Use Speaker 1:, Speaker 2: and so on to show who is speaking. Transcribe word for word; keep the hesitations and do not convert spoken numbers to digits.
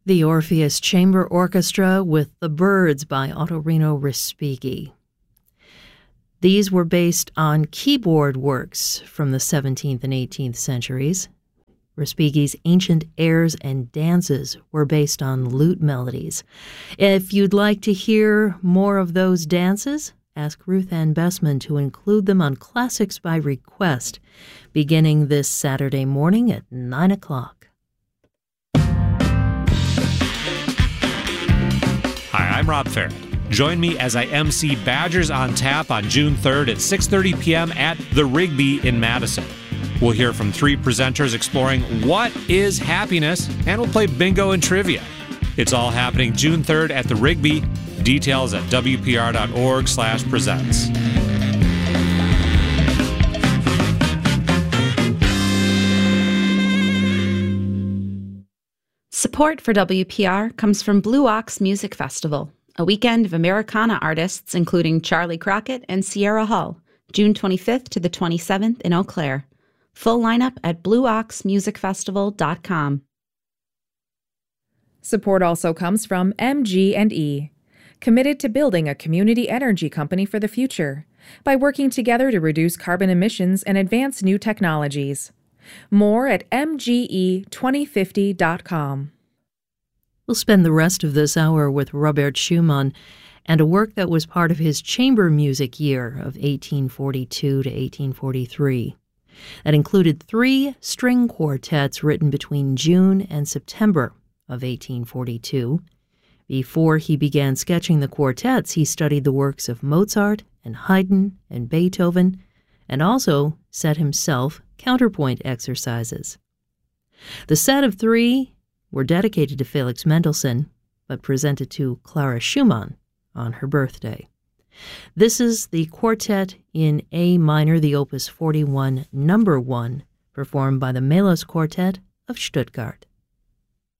Speaker 1: The Orpheus Chamber Orchestra with The Birds by Ottorino Respighi. These were based on keyboard works from the seventeenth and eighteenth centuries. Respighi's ancient airs and dances were based on lute melodies. If you'd like to hear more of those dances, ask Ruth Ann Bessman to include them on Classics by Request, beginning this Saturday morning at nine o'clock.
Speaker 2: Hi, I'm Rob Farrett. Join me as I M C Badgers on Tap on June third at six thirty p.m. at the Rigby in Madison. We'll hear from three presenters exploring what is happiness, and we'll play bingo and trivia. It's all happening June third at the Rigby. Details at w p r dot org slash presents.
Speaker 3: Support for W P R comes from Blue Ox Music Festival, a weekend of Americana artists including Charlie Crockett and Sierra Hull, June twenty-fifth to the twenty-seventh in Eau Claire. Full lineup at blue ox music festival dot com.
Speaker 4: Support also comes from M G and E, committed to building a community energy company for the future by working together to reduce carbon emissions and advance new technologies. More at m g e twenty fifty dot com.
Speaker 1: We'll spend the rest of this hour with Robert Schumann and a work that was part of his chamber music year of eighteen forty-two to eighteen forty-three. That included three string quartets written between June and September of eighteen forty-two. Before he began sketching the quartets, he studied the works of Mozart and Haydn and Beethoven, and also set himself counterpoint exercises. The set of three were dedicated to Felix Mendelssohn, but presented to Clara Schumann on her birthday. This is the quartet in A minor, the Opus forty-one, number one, performed by the Melos Quartet of Stuttgart.